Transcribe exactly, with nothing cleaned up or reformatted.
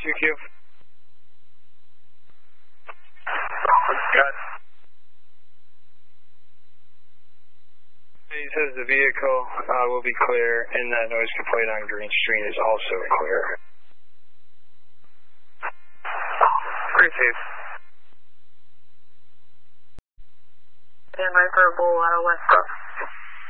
two Q. Got it. He says the vehicle uh, will be clear, and that noise complaint on Green Street is also clear. Received. Stand by for a bull out of West Coast.